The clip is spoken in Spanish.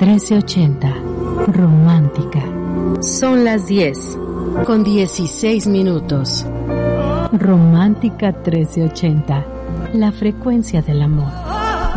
1380. Romántica. Son las 10:16. Romántica 1380. La frecuencia del amor.